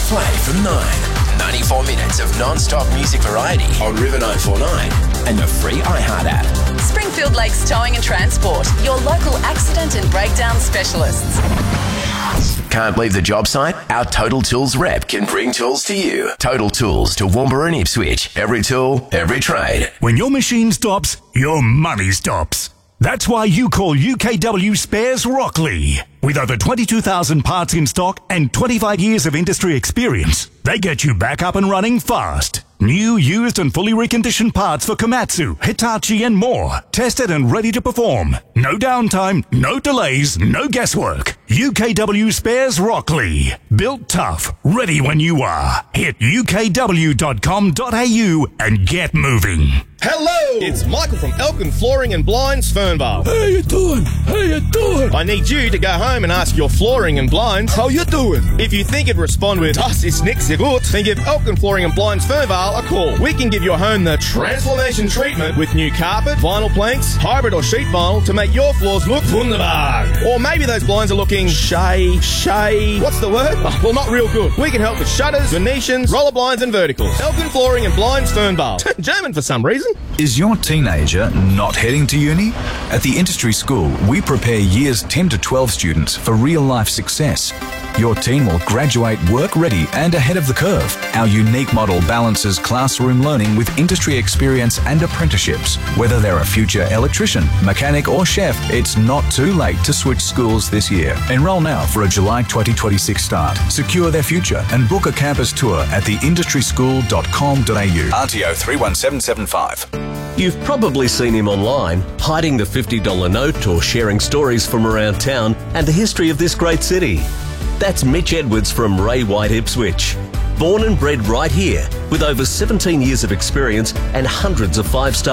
Play from 9. 94 minutes of non-stop music variety on River 949 and the free iHeart app. Springfield Lakes Towing and Transport, your local accident and breakdown specialists. Can't leave the job site? Our Total Tools rep can bring tools to you. Total Tools to Woomera and Ipswich. Every tool, every trade. When your machine stops, your money stops. That's why you call UKW Spares Rockley. With over 22,000 parts in stock and 25 years of industry experience, they get you back up and running fast. New, used and fully reconditioned parts for Komatsu, Hitachi and more. Tested and ready to perform. No downtime, no delays, no guesswork. UKW Spares Rockley. Built tough, ready when you are. Hit ukw.com.au and get moving. Hello! It's Michael from Elkin Flooring and Blinds, Fernvale. How you doing? How you doing? I need you to go home and ask your flooring and blinds, How you doing? if you think it'd respond with, "Das ist nix sehr gut," then give Elkin Flooring and Blinds Fernvale a call. We can give your home the transformation treatment with new carpet, vinyl planks, hybrid or sheet vinyl to make your floors look wunderbar. Or maybe those blinds are looking what's the word? Oh, well, not real good. We can help with shutters, Venetians, roller blinds and verticals. Elkin Flooring and Blinds Fernvale. German for some reason. Is your teenager not heading to uni? At the Industry School, we prepare years 10 to 12 students for real-life success. Your teen will graduate work-ready and ahead of the curve. Our unique model balances classroom learning with industry experience and apprenticeships. Whether they're a future electrician, mechanic or chef, it's not too late to switch schools this year. Enroll now for a July 2026 start. Secure their future and book a campus tour at theindustryschool.com.au. RTO 31775. You've probably seen him online, hiding the $50 note or sharing stories from around town and the history of this great city. That's Mitch Edwards from Ray White Ipswich. Born and bred right here, with over 17 years of experience and hundreds of 5-star